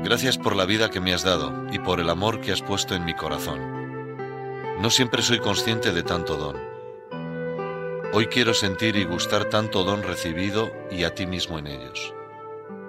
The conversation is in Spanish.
Gracias por la vida que me has dado y por el amor que has puesto en mi corazón. No siempre soy consciente de tanto don. Hoy quiero sentir y gustar tanto don recibido y a ti mismo en ellos.